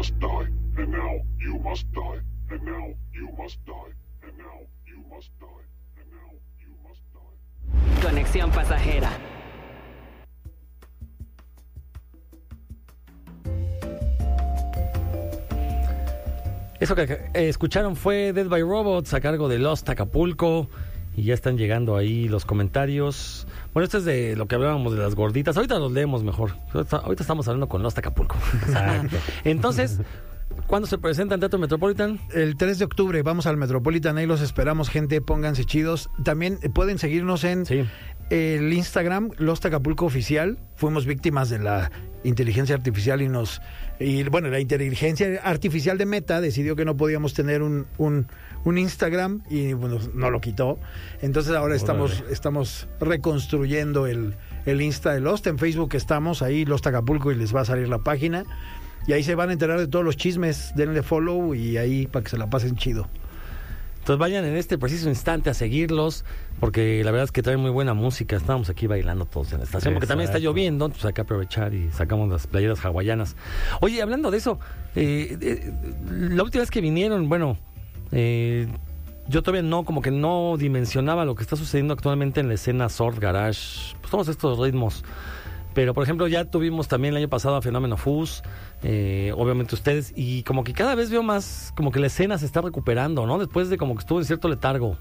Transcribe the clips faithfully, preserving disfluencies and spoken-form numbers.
must die, and now you must die, and now you must die, and now you must die, and now you must die. Conexión pasajera. Eso que eh, escucharon fue Dead by Robots a cargo de Lost Acapulco. Y ya están llegando ahí los comentarios. Bueno, esto es de lo que hablábamos de las gorditas. Ahorita los leemos mejor. Ahorita estamos hablando con Lost Acapulco. Exacto. Entonces, ¿cuándo se presenta en Teatro Metropolitan? El tres de octubre vamos al Metropolitan. Ahí los esperamos, gente. Pónganse chidos. También pueden seguirnos en sí. el Instagram, Lost Acapulco Oficial. Fuimos víctimas de la inteligencia artificial y nos... Y bueno, la inteligencia artificial de Meta decidió que no podíamos tener un, un, un Instagram y bueno, no lo quitó. Entonces ahora estamos, estamos reconstruyendo el, el Insta de Lost. En Facebook estamos ahí, Lost Acapulco, y les va a salir la página. Y ahí se van a enterar de todos los chismes. Denle follow y ahí para que se la pasen chido. Entonces vayan en este preciso instante a seguirlos, porque la verdad es que traen muy buena música. Estábamos aquí bailando todos en la estación, porque también está lloviendo, entonces hay que aprovechar y sacamos las playeras hawaianas. Oye, hablando de eso, eh, eh, la última vez que vinieron, bueno, eh, yo todavía no, como que no dimensionaba lo que está sucediendo actualmente en la escena surf, garage, pues todos estos ritmos. Pero, por ejemplo, ya tuvimos también el año pasado a Fenómeno Fuzz, eh, obviamente ustedes, y como que cada vez veo más, como que la escena se está recuperando, ¿no? Después de como que estuvo en cierto letargo.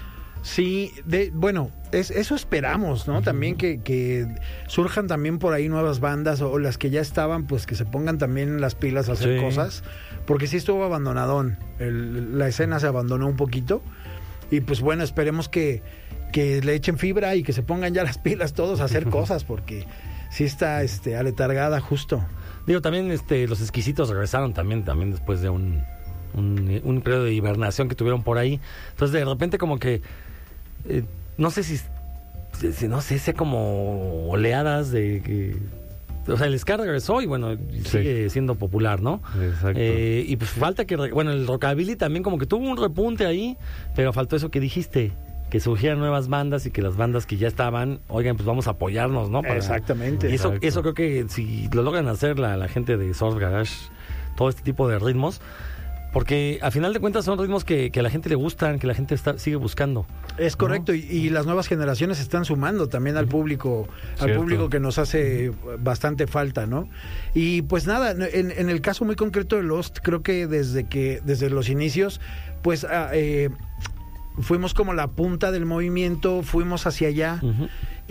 Sí, de, bueno, es, eso esperamos, ¿no? Uh-huh. También que, que surjan también por ahí nuevas bandas, o, o las que ya estaban, pues que se pongan también las pilas a hacer sí. cosas, porque sí estuvo abandonadón, el, la escena se abandonó un poquito, y pues bueno, esperemos que, que le echen fibra y que se pongan ya las pilas todos a hacer cosas, porque... sí está este, aletargada justo. Digo, también este, los exquisitos regresaron también, también después de un, un, un periodo de hibernación que tuvieron por ahí. Entonces, de repente como que, eh, no sé si, si, no sé, sé como oleadas de que... O sea, el ska regresó y bueno, sí. sigue siendo popular, ¿no? Exacto. Eh, y pues falta que... Bueno, el rockabilly también como que tuvo un repunte ahí, pero faltó eso que dijiste, que surgieran nuevas bandas y que las bandas que ya estaban, oigan, pues vamos a apoyarnos, ¿no? Para... Exactamente. Y eso, eso creo que si lo logran hacer la, la gente de Surf Garage, todo este tipo de ritmos, porque a final de cuentas son ritmos que, que a la gente le gustan, que la gente está, sigue buscando. Es correcto, ¿no? y, y las nuevas generaciones se están sumando también al público, al Cierto. público que nos hace bastante falta, ¿no? Y pues nada, en, en el caso muy concreto de Lost, creo que desde que, desde los inicios, pues eh, fuimos como la punta del movimiento, fuimos hacia allá uh-huh.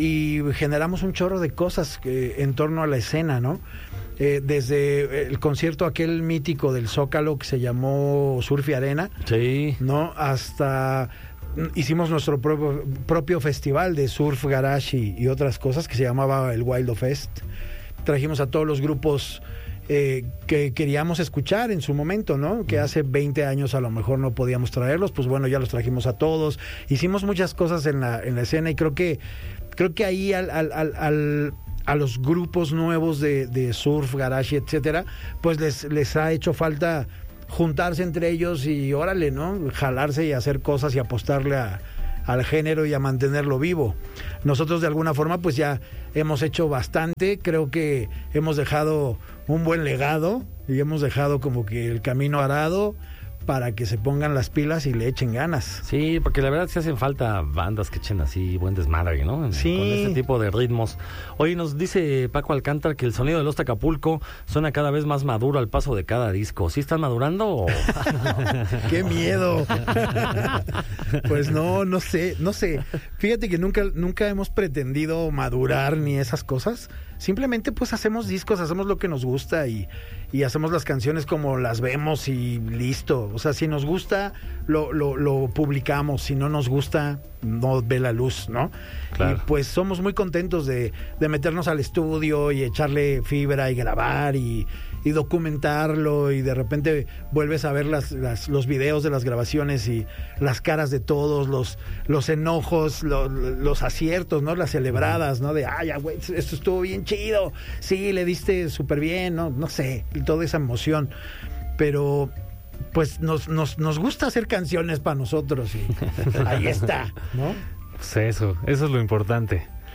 y generamos un chorro de cosas eh, en torno a la escena, ¿no? Eh, desde el concierto aquel mítico del Zócalo que se llamó Surf y Arena, sí. ¿no? Hasta hicimos nuestro propio, propio festival de surf, garage y, y otras cosas que se llamaba el Wild Fest. Trajimos a todos los grupos Eh, que queríamos escuchar en su momento, ¿no? Que hace veinte años a lo mejor no podíamos traerlos, pues bueno, ya los trajimos a todos. Hicimos muchas cosas en la en la escena y creo que creo que ahí al, al, al, al a los grupos nuevos de, de surf, garage, etcétera, pues les les ha hecho falta juntarse entre ellos y órale, ¿no? Jalarse y hacer cosas y apostarle a al género y a mantenerlo vivo. Nosotros de alguna forma pues ya hemos hecho bastante, creo que hemos dejado un buen legado y hemos dejado como que el camino arado para que se pongan las pilas y le echen ganas. Sí, porque la verdad sí hacen falta bandas que echen así buen desmadre, ¿no? En, sí. Con ese tipo de ritmos. Hoy nos dice Paco Alcántara que el sonido de Lost Acapulco suena cada vez más maduro al paso de cada disco. ¿Sí están madurando o...? ¡Qué miedo! Pues no, no sé, no sé. Fíjate que nunca, nunca hemos pretendido madurar ni esas cosas. Simplemente pues hacemos discos, hacemos lo que nos gusta y, y hacemos las canciones como las vemos y listo. O sea, si nos gusta, lo, lo, lo publicamos. Si no nos gusta, no ve la luz, ¿no? Claro. Y pues somos muy contentos de, de meternos al estudio y echarle fibra y grabar y, y documentarlo, y de repente vuelves a ver las, las, los videos de las grabaciones y las caras de todos, los, los enojos, lo, los aciertos, ¿no? Las celebradas, ¿no? De, ay, güey, esto estuvo bien chido, sí, le diste súper bien, ¿no? No sé, toda esa emoción. Pero pues nos, nos, nos gusta hacer canciones para nosotros y ahí está, ¿no? Pues eso, eso es lo importante.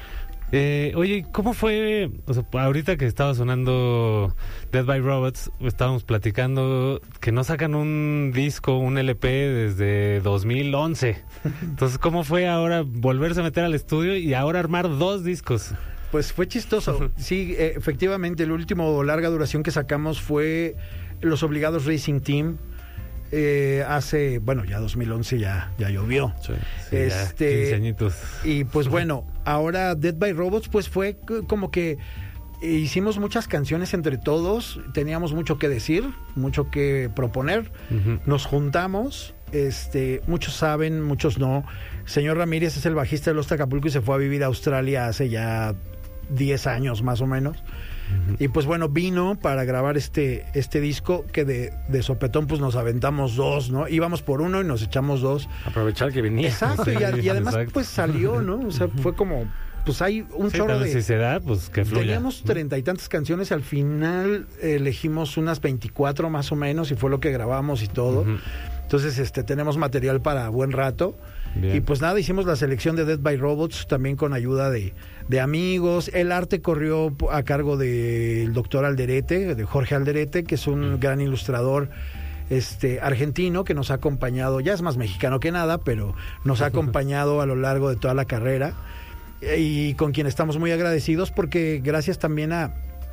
Eh, oye, ¿cómo fue? O sea, ahorita que estaba sonando Dead by Robots, estábamos platicando que no sacan un disco, un L P desde dos mil once. Entonces, ¿cómo fue ahora volverse a meter al estudio y ahora armar dos discos? Pues fue chistoso. Sí, eh, efectivamente, el último larga duración que sacamos fue Los Obligados Racing Team. Eh, hace, bueno, ya dos mil once ya, ya llovió. Sí, sí, este, ya, quince añitos. Y pues bueno, ahora Dead by Robots, pues fue como que hicimos muchas canciones entre todos, teníamos mucho que decir, mucho que proponer, uh-huh. Nos juntamos, este, muchos saben, muchos no. Señor Ramírez es el bajista de Los Acapulco y se fue a vivir a Australia hace ya diez años más o menos. Uh-huh. Y pues bueno, vino para grabar este este disco que de, de sopetón pues nos aventamos dos, ¿no? Íbamos por uno y nos echamos dos. Aprovechar que venía. Exacto, y, y además Exacto. pues salió, ¿no? O sea, fue como, pues hay un sí, chorro de... Si se da, pues que fluya. Teníamos treinta y tantas canciones, al final elegimos unas veinticuatro más o menos y fue lo que grabamos y todo. Uh-huh. Entonces este tenemos material para buen rato. Bien. Y pues nada, hicimos la selección de Dead by Robots también con ayuda de, de amigos. El arte corrió a cargo del doctor Alderete, de Jorge Alderete, que es un gran ilustrador este argentino que nos ha acompañado, ya es más mexicano que nada, pero nos ha acompañado a lo largo de toda la carrera y con quien estamos muy agradecidos porque gracias también a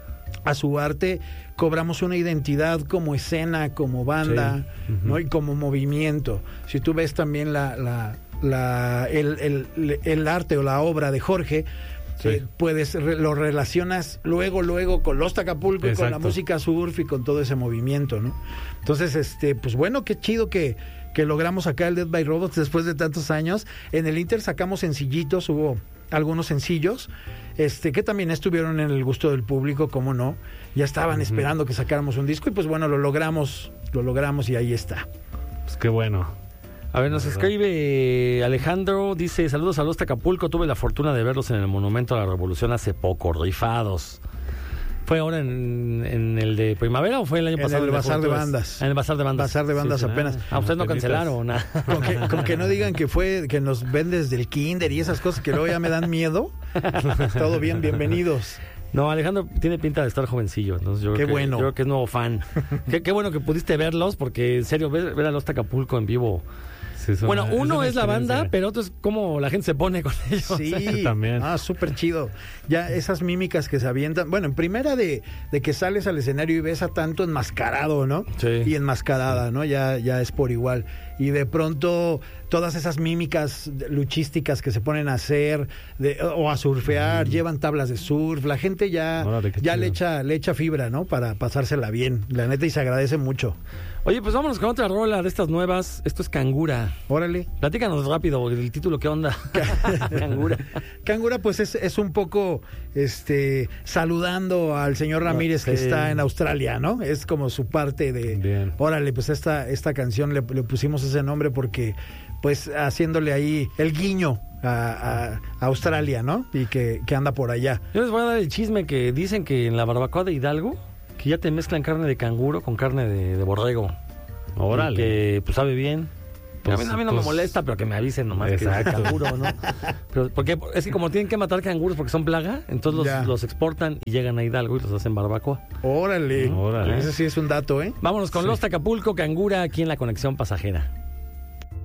a su arte cobramos una identidad como escena, como banda, sí. Uh-huh. ¿no? Y como movimiento. Si tú ves también la, la, la el, el, el arte o la obra de Jorge, sí. eh, puedes lo relacionas luego luego con Los Acapulco y con la música surf y con todo ese movimiento, ¿no? Entonces, este, pues bueno, qué chido que que logramos acá el Dead by Robots después de tantos años. En el Inter sacamos sencillitos, hubo algunos sencillos, este, que también estuvieron en el gusto del público, cómo no, ya estaban uh-huh. esperando que sacáramos un disco y pues bueno, lo logramos, lo logramos y ahí está. Pues qué bueno. A ver, nos escribe Alejandro, dice, saludos a Los Acapulco, tuve la fortuna de verlos en el Monumento a la Revolución hace poco, rifados. ¿Fue ahora en, en el de Primavera o fue el año en pasado? En el Bazar de Bandas. En el Bazar de Bandas. Bazar de Bandas sí, apenas. Ah, ustedes no cancelaron nada. Con que, con que no digan que fue, que nos ven desde el kinder y esas cosas que luego ya me dan miedo. Todo bien, bienvenidos. No, Alejandro tiene pinta de estar jovencillo. Entonces yo qué creo que, bueno. Yo creo que es nuevo fan. qué, qué bueno que pudiste verlos, porque en serio, ver, ver a Los Acapulco en vivo... Sí, bueno, una, uno es, es la banda, pero otro es cómo la gente se pone con ellos. Sí, también. Ah, súper chido. Ya esas mímicas que se avientan. Bueno, en primera de, de que sales al escenario y ves a tanto enmascarado, ¿no? Sí. Y enmascarada, ¿no? Ya, ya es por igual. Y de pronto todas esas mímicas luchísticas que se ponen a hacer de, o a surfear, mm. llevan tablas de surf. La gente ya, Órale, ya le echa, le echa fibra, ¿no? Para pasársela bien. La neta, y se agradece mucho. Oye, pues vámonos con otra rola de estas nuevas. Esto es Cangura. Órale. Platícanos rápido el título, ¿qué onda? Cangura. Cangura, pues es, es un poco este saludando al señor Ramírez, okay. que está en Australia, ¿no? Es como su parte de... Bien. Órale, pues esta, esta canción le, le pusimos ese nombre porque, pues, haciéndole ahí el guiño a, a Australia, ¿no? Y que, que anda por allá. Yo les voy a dar el chisme que dicen que en la barbacoa de Hidalgo, que ya te mezclan carne de canguro con carne de, de borrego. Órale. Y que, pues, sabe bien. Pues, a mí, a mí no pues, me molesta, pero que me avisen nomás exacto. que es canguro, ¿no? Pero, porque es que como tienen que matar canguros porque son plaga, entonces los, los exportan y llegan a Hidalgo y los hacen barbacoa. Órale. Órale. Ese sí es un dato, ¿eh? Vámonos con sí. Los Acapulco, Cangura, aquí en la Conexión Pasajera.